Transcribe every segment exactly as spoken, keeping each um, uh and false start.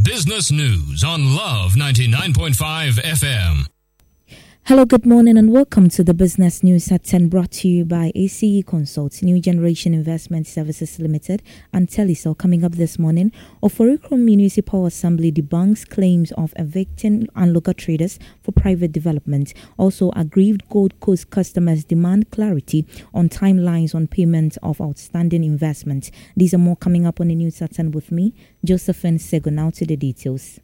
Business News on Love ninety-nine point five F M. Hello, good morning and welcome to the Business News at ten, brought to you by A C E Consults, New Generation Investment Services Limited and Telecel. Coming up this morning, Oforikrom Municipal Assembly debunks claims of evicting Anloga traders for private development. Also, aggrieved Gold Coast customers demand clarity on timelines on payment of outstanding investment. These are more coming up on the news at ten with me, Josephine Sego. Now to the details.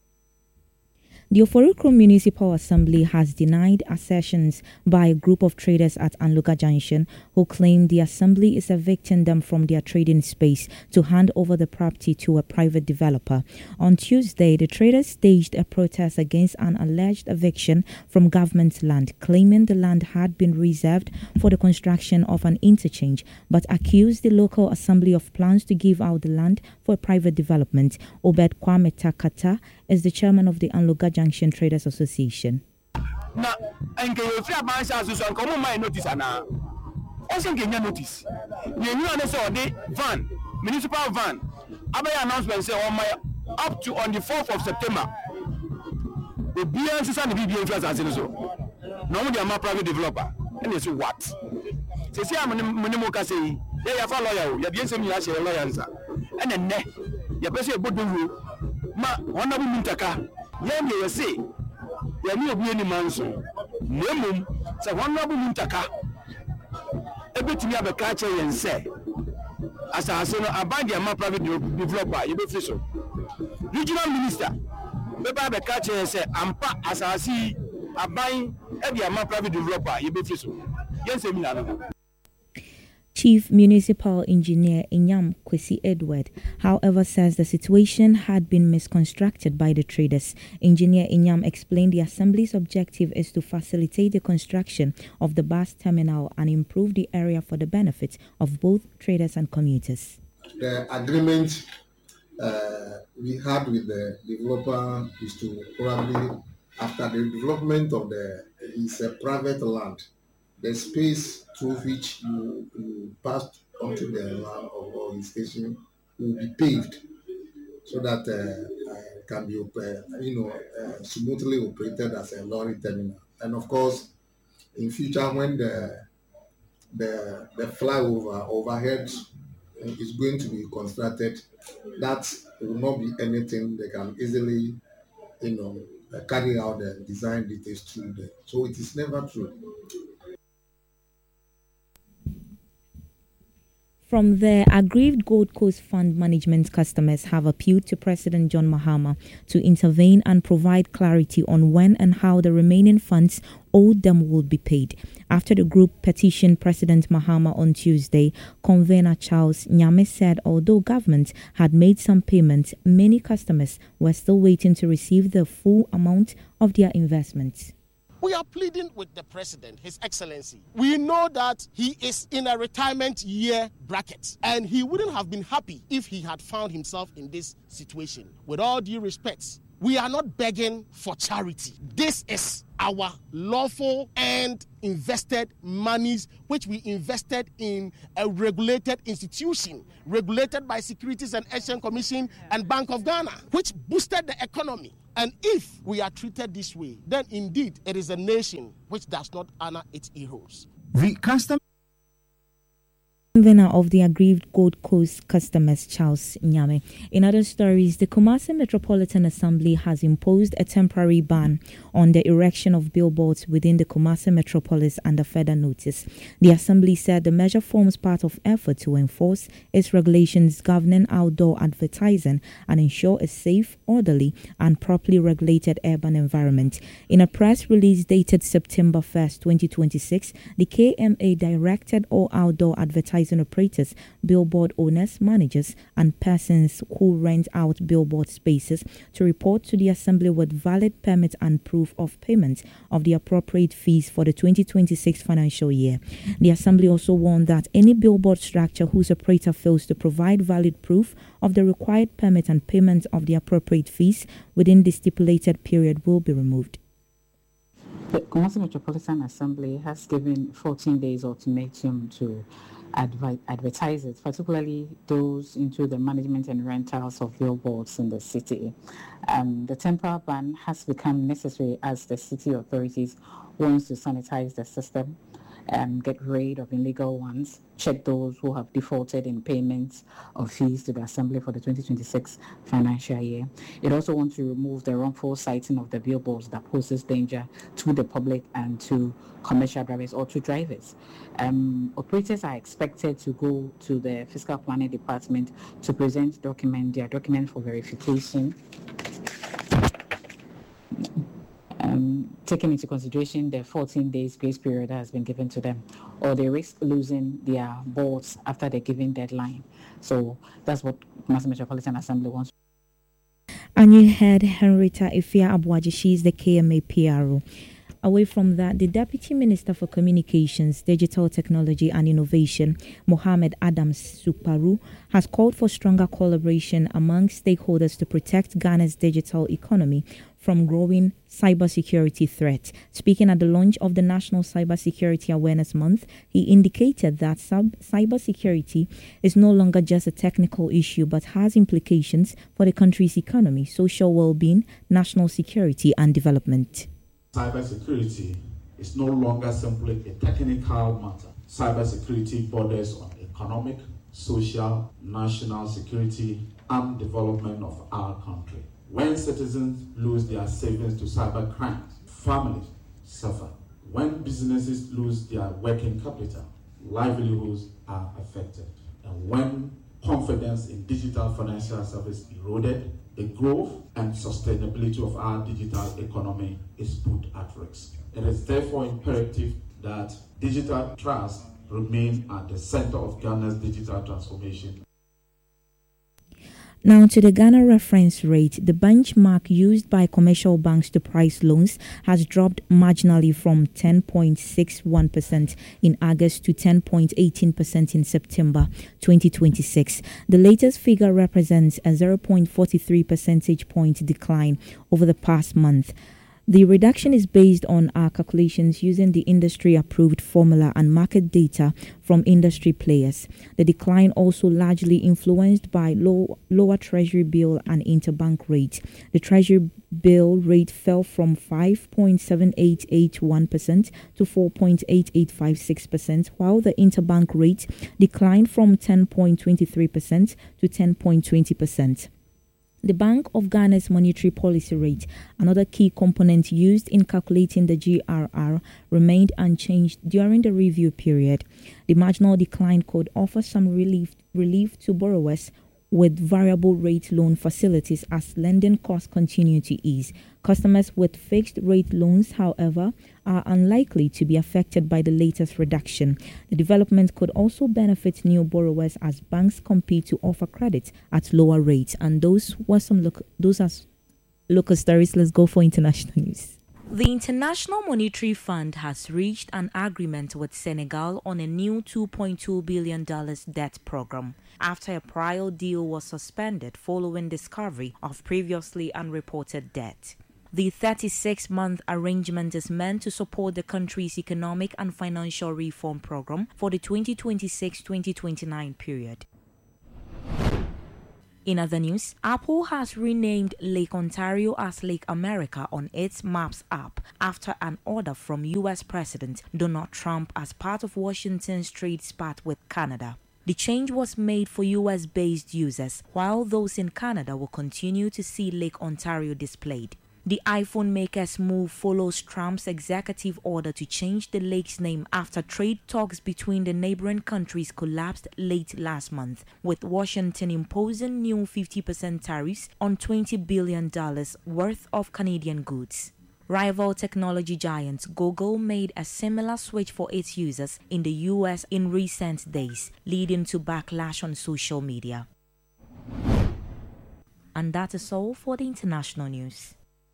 The Oforikrom Municipal Assembly has denied assertions by a group of traders at Anloga Junction who claim the assembly is evicting them from their trading space to hand over the property to a private developer. On Tuesday, the traders staged a protest against an alleged eviction from government land, claiming the land had been reserved for the construction of an interchange, but accused the local assembly of plans to give out the land for a private development. Obed Kwame Takata is the chairman of the Anloga Junction Traders Association. Na enke yo free abansha so so nkomo mai notice ana. O se nke nya notice. Ye nyu ane so de van, municipal van. Abaya announcement say on my up to on the fourth of September. The B N C san the B B N influence as so. No mo dey private developer. And they say what? Say say am money mo ka say, "Yeah, ya fa lawyer o, ya bi ensem ya share lawyer nsa." And then ne, ya be say bodo ma honorable Muntaka. Yen ye say, "Ya ni obi eni manso." Nemum say honorable Muntaka. Ebetimi abeka che yen say. Asase no abandi ama private developer ye be free so. Regional minister beba abeka che yen say ampa asase aban e bi ama private developer ye be free so. Yen say mi na no. Chief Municipal Engineer Inyam Kwesi Edward, however, says the situation had been misconstructed by the traders. Engineer Inyam explained the Assembly's objective is to facilitate the construction of the bus terminal and improve the area for the benefit of both traders and commuters. The agreement uh, we had with the developer is to probably, after the development of the, it's a private land, the space through which you, you pass onto the land or his station will be paved so that uh, uh, can be uh, you know uh, smoothly operated as a lorry terminal. And of course, in future when the the the flyover overhead is going to be constructed, that will not be anything they can easily you know uh, carry out the design details through there. So it is never true. From there, aggrieved Gold Coast Fund Management customers have appealed to President John Mahama to intervene and provide clarity on when and how the remaining funds owed them will be paid. After the group petitioned President Mahama on Tuesday, convener Charles Nyame said although government had made some payments, many customers were still waiting to receive the full amount of their investments. We are pleading with the President, His Excellency. We know that he is in a retirement year bracket, and he wouldn't have been happy if he had found himself in this situation. With all due respect, we are not begging for charity. This is our lawful and invested monies, which we invested in a regulated institution, regulated by Securities and Exchange Commission and Bank of Ghana, which boosted the economy. And if we are treated this way, then indeed it is a nation which does not honor its heroes. The custom Convener of the aggrieved Gold Coast customers, Charles Nyame. In other stories, the Kumasi Metropolitan Assembly has imposed a temporary ban on the erection of billboards within the Kumasi metropolis under further notice. The Assembly said the measure forms part of effort to enforce its regulations governing outdoor advertising and ensure a safe, orderly, and properly regulated urban environment. In a press release dated September first, twenty twenty-six, the K M A directed all outdoor advertising operators, billboard owners, managers, and persons who rent out billboard spaces to report to the Assembly with valid permit and proof of payment of the appropriate fees for the twenty twenty-six financial year. The Assembly also warned that any billboard structure whose operator fails to provide valid proof of the required permit and payment of the appropriate fees within the stipulated period will be removed. The Kumasi Metropolitan Assembly has given fourteen days ultimatum to advi- advertise it, particularly those into the management and rentals of billboards in the city. Um, the temporary ban has become necessary as the city authorities wants to sanitize the system, um, get rid of illegal ones, check those who have defaulted in payments of fees to the Assembly for the twenty twenty-six financial year. It also wants to remove the wrongful sighting of the billboards that poses danger to the public and to commercial drivers or to drivers. Um, operators are expected to go to the Fiscal Planning Department to present document, their document for verification. Um, taking into consideration the fourteen days grace period that has been given to them, or they risk losing their boards after the given deadline. So that's what Kumasi Metropolitan Assembly wants. And you heard Henrietta Ifia Abuaji, she is the K M A P R O. Away from that, the Deputy Minister for Communications, Digital Technology and Innovation, Mohammed Adams Suparu, has called for stronger collaboration among stakeholders to protect Ghana's digital economy from growing cybersecurity threats. Speaking at the launch of the National Cybersecurity Awareness Month, he indicated that sub- cybersecurity is no longer just a technical issue but has implications for the country's economy, social well-being, national security and development. Cybersecurity is no longer simply a technical matter. Cybersecurity borders on economic, social, national security and development of our country. When citizens lose their savings to cyber crimes, families suffer. When businesses lose their working capital, livelihoods are affected. And when confidence in digital financial service eroded, the growth and sustainability of our digital economy is put at risk. It is therefore imperative that digital trust remain at the center of Ghana's digital transformation. Now to the Ghana reference rate, the benchmark used by commercial banks to price loans has dropped marginally from ten point six one percent in August to ten point one eight percent in September twenty twenty-six. The latest figure represents a zero point four three percentage point decline over the past month. The reduction is based on our calculations using the industry-approved formula and market data from industry players. The decline also largely influenced by low, lower Treasury bill and interbank rate. The Treasury bill rate fell from five point seven eight eight one percent to four point eight eight five six percent, while the interbank rate declined from ten point two three percent to ten point two zero percent. The Bank of Ghana's monetary policy rate, another key component used in calculating the G R R, remained unchanged during the review period. The marginal decline could offer some relief, relief to borrowers with variable rate loan facilities as lending costs continue to ease. Customers with fixed rate loans, however, are unlikely to be affected by the latest reduction. The development could also benefit new borrowers as banks compete to offer credit at lower rates. And those were some look those are local stories. Let's go for international news. The International Monetary Fund has reached an agreement with Senegal on a new two point two billion dollars debt program after a prior deal was suspended following discovery of previously unreported debt. The thirty-six month arrangement is meant to support the country's economic and financial reform program for the twenty twenty-six to twenty twenty-nine period. In other news, Apple has renamed Lake Ontario as Lake America on its Maps app after an order from U S President Donald Trump as part of Washington's trade spat with Canada. The change was made for U S-based users, while those in Canada will continue to see Lake Ontario displayed. The iPhone maker's move follows Trump's executive order to change the lake's name after trade talks between the neighboring countries collapsed late last month, with Washington imposing new fifty percent tariffs on twenty billion dollars worth of Canadian goods. Rival technology giant Google made a similar switch for its users in the U S in recent days, leading to backlash on social media. And that is all for the international news.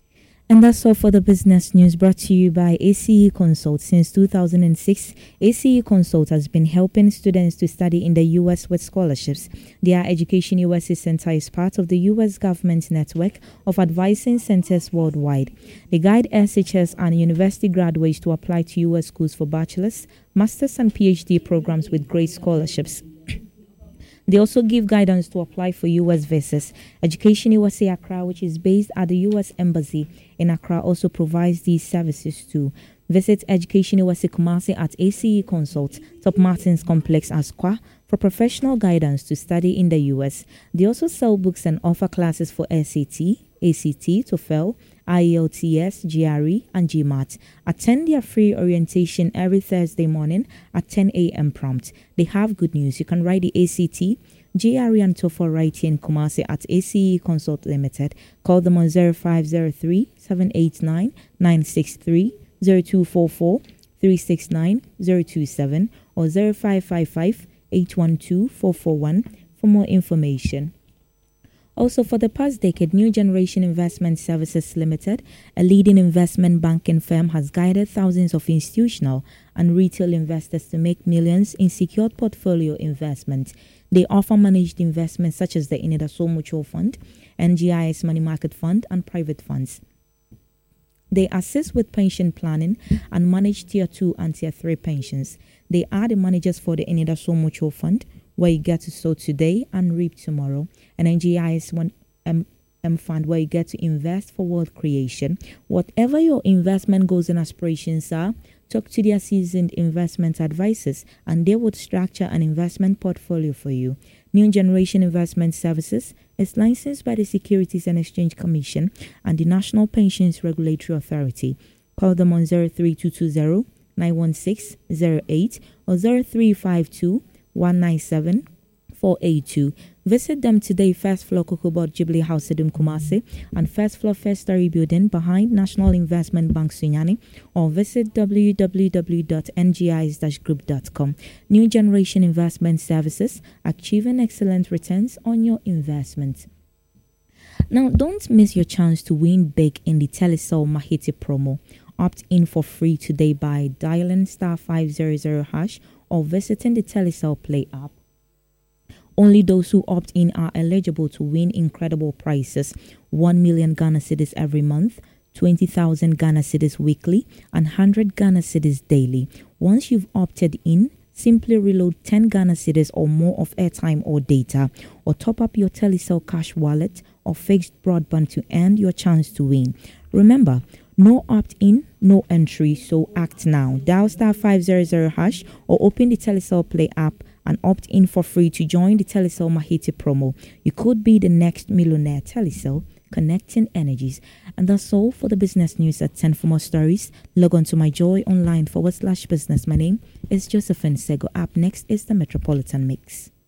And that's all for the business news brought to you by A C E Consult. Since two thousand six, A C E Consult has been helping students to study in the U S with scholarships. Their Education U S A Center is part of the U S government network of advising centers worldwide. They guide S H S and university graduates to apply to U S schools for bachelor's, master's and PhD programs with great scholarships. They also give guidance to apply for U S visas. Education U S A Accra, which is based at the U S Embassy in Accra, also provides these services too. Visit Education U S A Kumasi at A C E Consult, Top Martins Complex, Asqua, for professional guidance to study in the U S. They also sell books and offer classes for S A T, A C T, TOEFL, I E L T S, G R E, and GMAT. Attend their free orientation every Thursday morning at ten a.m. prompt. They have good news. You can write the A C T, G R E, and TOEFL right here in Kumasi at A C E Consult Limited. Call them on zero five zero three, seven eight nine, nine six three, zero two four four, three six nine, zero two seven, or zero five five five, eight one two, four four one for more information. Also, for the past decade, New Generation Investment Services Limited, a leading investment banking firm, has guided thousands of institutional and retail investors to make millions in secured portfolio investments. They offer managed investments such as the Inidaso Mutual Fund, N G I S Money Market Fund, and private funds. They assist with pension planning and manage Tier two and Tier three pensions. They are the managers for the Inidaso Mutual Fund, where you get to sow today and reap tomorrow, and N G I S one M, M Fund, where you get to invest for wealth creation. Whatever your investment goals and aspirations are, talk to their seasoned investment advisors, and they would structure an investment portfolio for you. New Generation Investment Services is licensed by the Securities and Exchange Commission and the National Pensions Regulatory Authority. Call them on zero three two two zero, nine one six, zero eight or zero three five two, one nine seven, four eight two. Visit them today, first floor Kokobot Jubilee House, Sedum Kumasi, and first floor First Story Building behind National Investment Bank Sunyani, or visit w w w dot n g i s dash group dot com. New Generation Investment Services, achieving excellent returns on your investment. Now, don't miss your chance to win big in the Telecel Mahiti promo. Opt in for free today by dialing star five hundred hash or visiting the Telecel Play app. Only those who opt in are eligible to win incredible prizes: one million Ghana cedis every month, twenty thousand Ghana cedis weekly, and one hundred Ghana cedis daily. Once you've opted in, simply reload ten Ghana cedis or more of airtime or data, or top up your Telecel cash wallet or fixed broadband to earn your chance to win. Remember, no opt-in, no entry, so act now. Dial star five hundred hash or open the Telecel Play app and opt in for free to join the Telecel Mahiti promo. You could be the next millionaire. Telecel, connecting energies. And that's all for the business news at ten. For more stories, log on to my joy online forward slash business. My name is Josephine Sego. Up next is the Metropolitan Mix.